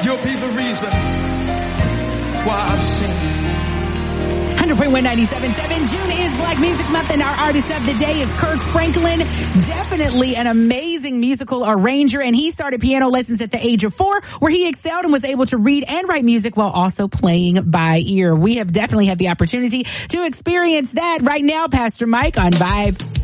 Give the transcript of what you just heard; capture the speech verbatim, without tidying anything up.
You'll be the reason why I sing. one hundred point one ninety-seven point seven. June is Black Music Month, and our artist of the day is Kirk Franklin. Definitely an amazing musical arranger, and he started piano lessons at the age of four, where he excelled and was able to read and write music while also playing by ear. We have definitely had the opportunity to experience that right now, Pastor Mike, on Vibe.